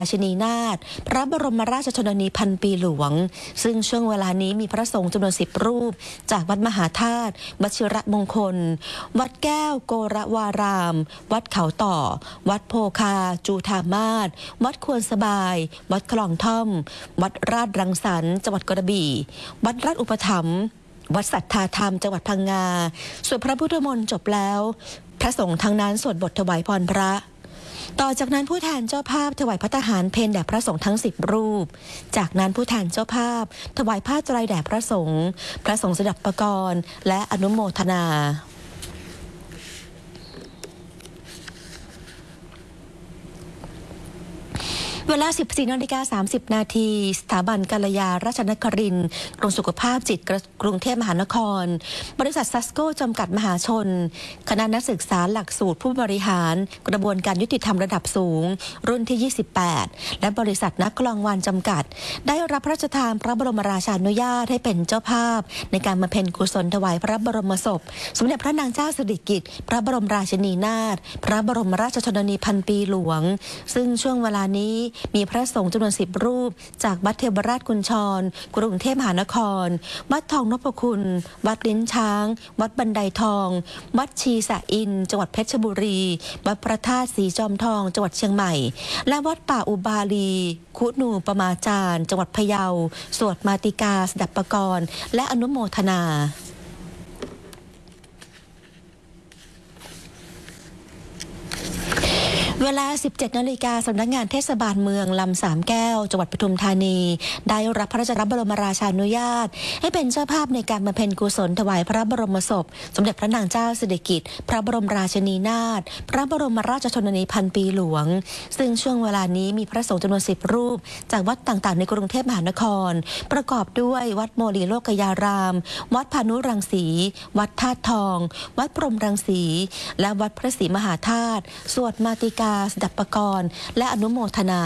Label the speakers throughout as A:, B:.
A: ราชินีนาถพระบรมราชชนนีพันปีหลวงซึ่งช่วงเวลานี้มีพระสงฆ์จำนวน10 รูปจากวัดมหาธาตุวชิระมงคลวัดแก้วโกรวาราม วัดเขาต่อวัดโพคาจูธามาศวัดควรสบายวัดคลองท่อมวัดราชรังสรรค์จังหวัดกระบี่วัดราชอุปถัมภ์วัดสัทธาธรรมจังหวัดพังงาสวดพระพุทธมนต์จบแล้วพระสงฆ์ทั้งนั้นสวดบทถวายพรพระต่อจากนั้นผู้แทนเจ้าภาพถวายภัตตาหารเพลแด่พระสงฆ์ทั้ง10 รูปจากนั้นผู้แทนเจ้าภาพถวายผ้าไตรแด่พระสงฆ์สดับปกรณ์และอนุโมทนาเวลา 14:30 นาทีสถาบันกัลยาราชนครินทร์กรมสุขภาพจิตกรุงเทพมหานครบริษัทซัสโก้จำกัดมหาชนคณะนักศึกษาหลักสูตรผู้บริหารกระบวนการยุติธรรมระดับสูงรุ่นที่ 28และบริษัทนักกลองวานจำกัดได้รับพระราชทานพระบรมราชานุญาตให้เป็นเจ้าภาพในการบำเพ็ญกุศลถวายพระบรมศพสมเด็จพระนางเจ้าสิริกิติ์พระบรมราชินีนาถพระบรมราชชนนีพันปีหลวงซึ่งช่วงเวลานี้มีพระสงฆ์จำนวน10 รูปจากวัดเทวราชกุญชรกรุงเทพมหานครวัดทองนพคุณวัดลิ้นช้างวัดบันไดทองวัดชีสะอินจังหวัดเพชรบุรีวัดพระธาตุสีจอมทองจังหวัดเชียงใหม่และวัดป่าอุบาลีคุณูปมาจารย์จังหวัดพะเยาสวดมาติกาสดับปกรณ์และอนุโมทนาเวลา 17 นาฬิกาสำนักงานเทศบาลเมืองลำสามแก้วจังหวัดปทุมธานีได้รับพระราชบรมราชานุญาตให้เป็นเจ้าภาพในการบำเพ็ญกุศลถวายพระบรมศพสมเด็จพระนางเจ้าสิริกิติ์พระบรมราชินีนาถพระบรมราชชนนีพันปีหลวงซึ่งช่วงเวลานี้มีพระสงฆ์จำนวน10 รูปจากวัดต่างๆในกรุงเทพมหานครประกอบด้วยวัดโมลีโลกยารามวัดพานุรังสีวัดธาตุทองวัดพรหมรังสีและวัดพระศรีมหาธาตุสวดมาติกาสดับปกรณ์และอนุโมทนา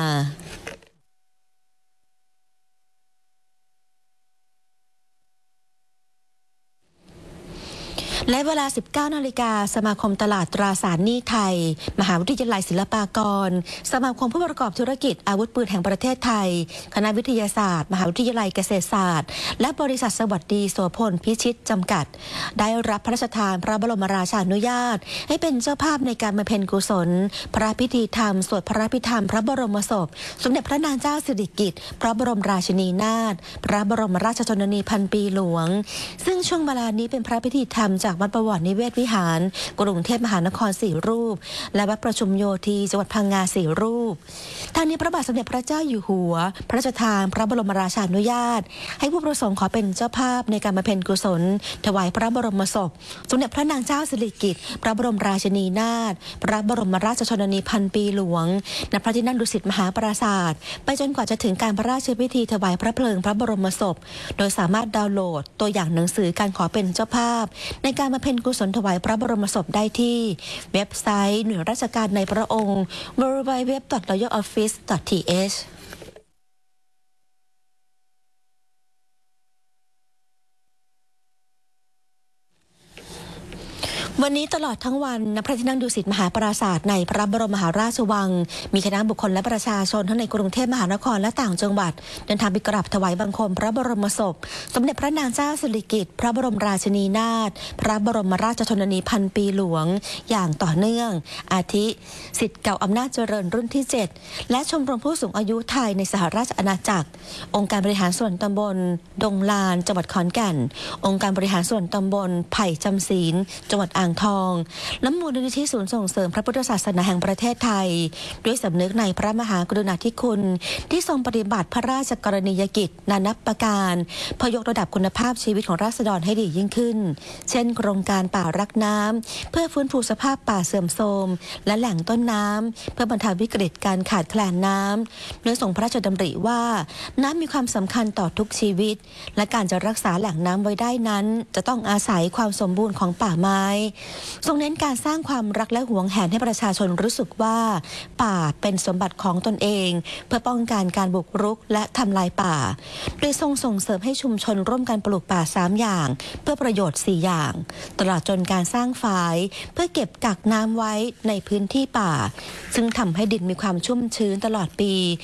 A: และเวลา 19 นาฬิกาสมาคมตลาดตราสารหนี้ไทยมหาวิทยาลัยศิลปากรสมาคมผู้ประกอบธุรกิจอาวุธปืนแห่งประเทศไทยคณะวิทยาศาสตร์มหาวิทยาลัยเกษตรศาสตร์และบริษัทสวัสดีโสพลพิชิตจำกัดได้รับพระราชทานพระบรมราชานุญาตให้เป็นเจ้าภาพในการบำเพ็ญกุศลพระพิธีธรรมสวดพระพิธรรมพระบรมศพสมเด็จพระนางเจ้าสิริกิติ์พระบรมราชินีนาถพระบรมราชชนนีพันปีหลวงซึ่งช่วงเวลานี้เป็นพระพิธีธรรมจากวัดประวัตินิเวศวิหารกรุงเทพมหานคร4 รูปและวัดประชุมโยธีจังหวัดพังงา4 รูปทางนี้พระบาทสมเด็จพระเจ้าอยู่หัวพระราชทานพระบรมราชานุญาตให้ผู้ประสงค์ขอเป็นเจ้าภาพในการบำเพ็ญกุศลถวายพระบรมศพสมเด็จพระนางเจ้าสิริกิติ์พระบรมราชินีนาถพระบรมราชชนนีพันปีหลวงณพระที่นั่งดุสิตมหาปราสาทไปจนกว่าจะถึงการพระราชพิธีถวายพระเพลิงพระบรมศพโดยสามารถดาวน์โหลดตัวอย่างหนังสือการขอเป็นเจ้าภาพในการบำเพ็ญกุศลถวายพระบรมศพได้ที่เว็บไซต์หน่วยราชการในพระองค์ www.royaloffice.thวันนี้ตลอดทั้งวันณพระที่นั่งดุสิตมหาปราสาทในพระบรมมหาราชวังมีคณะบุคคลและประชาชนทั้งในกรุงเทพมหานครและต่างจังหวัดเดินทางไปกราบถวายบังคมพระบรมศพสมเด็จพระนางเจ้าสิริกิติ์พระบรมราชินีนาถพระบรมราชชนนีพันปีหลวงอย่างต่อเนื่องอาทิศิษย์เก่าอำนาจเจริญรุ่นที่7และชมรมผู้สูงอายุไทยในสหราชอาณาจักรองค์การบริหารส่วนตำบลดงลานจังหวัดขอนแก่นองค์การบริหารส่วนตำบลไผ่จำศีลจังหวัดอ่างทองและมูลนิธิศูนย์ส่งเสริมพระพุทธศาสนาแห่งประเทศไทยด้วยสำนึกในพระมหากรุณาธิคุณที่ทรงปฏิบัติพระราชกรณียกิจนานับประการเพื่อยกระดับคุณภาพชีวิตของราษฎรให้ดียิ่งขึ้นเช่นโครงการป่ารักน้ำเพื่อฟื้นฟูสภาพป่าเสื่อมโทรมและแหล่งต้นน้ำเพื่อบรรเทาวิกฤตการขาดแคลนน้ำโดยทรงพระราชดำริว่าน้ำมีความสำคัญต่อทุกชีวิตและการจะรักษาแหล่งน้ำไว้ได้นั้นจะต้องอาศัยความสมบูรณ์ของป่าไม้ทรงเน้นการสร้างความรักและหวงแหนให้ประชาชนรู้สึกว่าป่าเป็นสมบัติของตนเองเพื่อป้องกันการบุกรุกและทำลายป่าโดยทรงส่งเสริมให้ชุมชนร่วมกันปลูกป่า3 อย่างเพื่อประโยชน์4 อย่างตลอดจนการสร้างฝายเพื่อเก็บกักน้ำไว้ในพื้นที่ป่าซึ่งทำให้ดินมีความชุ่มชื้นตลอดปี